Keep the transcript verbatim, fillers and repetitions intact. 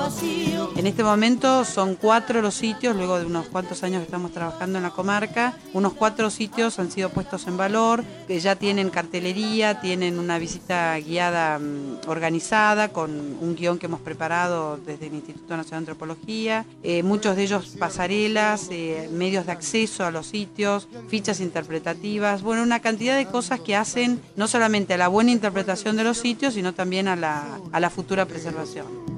En este momento son cuatro los sitios, luego de unos cuantos años que estamos trabajando en la comarca, unos cuatro sitios han sido puestos en valor, que ya tienen cartelería, tienen una visita guiada um, organizada con un guión que hemos preparado desde el Instituto Nacional de Antropología, eh, muchos de ellos pasarelas, eh, medios de acceso a los sitios, fichas interpretativas, bueno, una cantidad de cosas que hacen no solamente a la buena interpretación de los sitios, sino también a la, a la futura preservación.